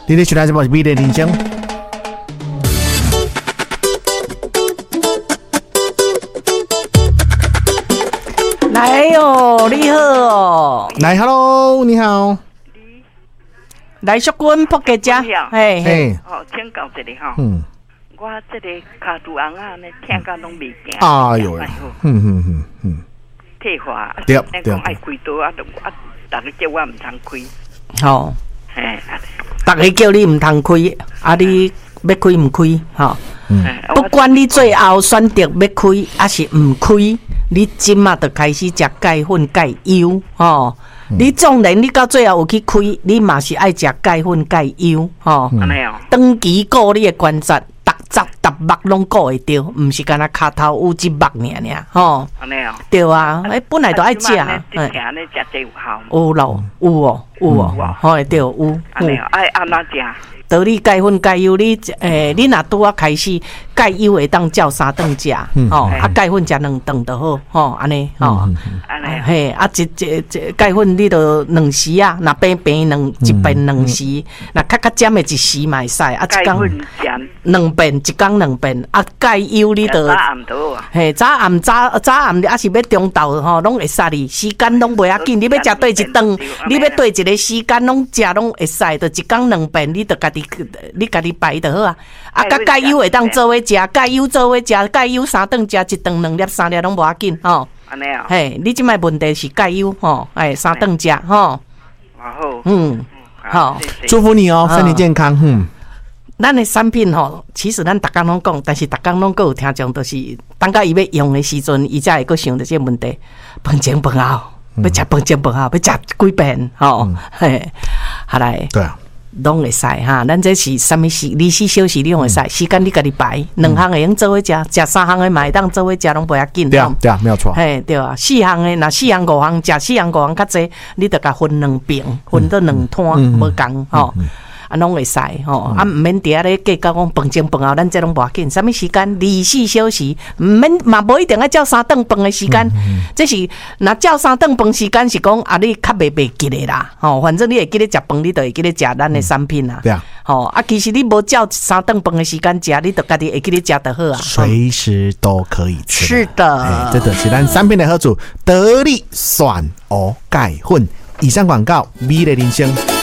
你咧收听什么？美丽人生。 来哟，你好哦。 来 ，Hello， 你好。 来，淑君扑给家，嘿嘿。 哦，请教一下哈。我这个卡杜昂啊，呢听到拢袂惊。 哎呦， 退化。 对。 讲爱开刀啊，大家叫我唔通开。 好。 嘿， 大家叫你唔通开，啊，你要开唔开？哈。不管你最后选择要开还是唔开，你即马就开始食钙粉钙油，吼。你纵然你到最后有去开，你嘛是爱食钙粉钙油，吼。长期顾你的关节，逐目拢顾会着，毋是干那骹头有一目尔，吼。对啊，本来就爱食。有咯，有哦，吼，对，有。 爱安怎食？ 道理钙粉钙油，你若拄啊开始钙油会当照3顿食，吼，啊钙粉食2顿就好，吼，安尼，吼，嘿，啊一钙粉你就2时啊，若平一遍2时，若较尖的1时嘛会使，啊一工2遍，一工2遍，啊钙油你就嘿早暗你还是要中昼吼，拢会使哩，时间拢袂要紧，你要食对一顿，你要对一个时间拢食拢会使，就一工2遍，你就你家己排就好啊！啊，甲钙油会当做伙食，钙油做伙食，钙油3顿食，1顿2粒3粒拢无要紧吼。 安尼啊？ 嘿，你即摆问题是钙油吼，哎，3顿食吼。 好。 好， 祝福你哦，身体健康。 咱的产品吼，其实咱逐工拢讲，但是逐工拢有听众，就是等到伊要用的时阵，伊才会佫想到这个问题。饭前饭后，要食饭前饭后，要食几遍吼？嘿，下来。 对啊。 拢会使哈，咱这是什么时24小时你拢会使，时间你家己排，2项会用做伙食，3项的嘛会当做伙食，拢不要紧。 对啊，没有错。 嘿，对啊，4项的若4项5项食4项5项较济，你得甲分2饼，分到2摊，无共吼。啊，拢会使吼，啊，毋免伫遐咧计较讲饭前饭后，咱这拢无要紧。什么时间24小时，毋免嘛，无一定要照3顿饭的时间。这是若照3顿饭时间是讲啊，你较袂记咧啦。吼，反正你会记咧食饭，你就会记咧食咱的产品啦。 对啊。 吼，啊，其实你无照3顿饭的时间食，你就家己会记咧食就好啊。 随时都可以吃。 是的， 这就是咱产品的好处，得力选鹅钙粉。以上广告，美丽人生。